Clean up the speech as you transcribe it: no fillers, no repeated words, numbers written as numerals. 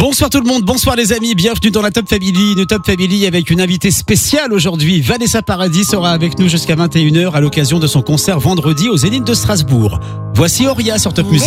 Bonsoir tout le monde, bonsoir les amis, bienvenue dans la Top Family, une Top Family avec une invitée spéciale aujourd'hui. Vanessa Paradis sera avec nous jusqu'à 21h à l'occasion de son concert vendredi au Zénith de Strasbourg. Voici Auria sur Top Music.